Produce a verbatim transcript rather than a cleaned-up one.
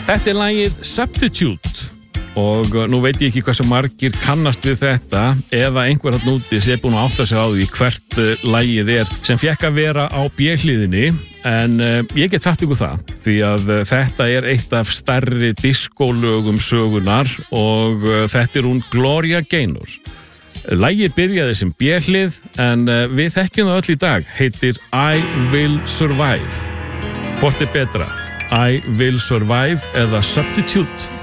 Þetta er lagið Substitute og nú veit ég ekki hversu margir kannast við þetta eða einhver hann úti sem er búin að átta sig á því hvert lagið er sem fékk að vera á B-hliðinni en uh, ég get sagt ykkur það því að uh, þetta er eitt af stærri diskólögum sögunar og uh, þetta er hún Gloria Gaynor. Lagið byrjaði sem B-hlið en uh, við þekkjum það öll í dag, heitir I Will Survive. Hvort er betra? I Will Survive eða Substitute?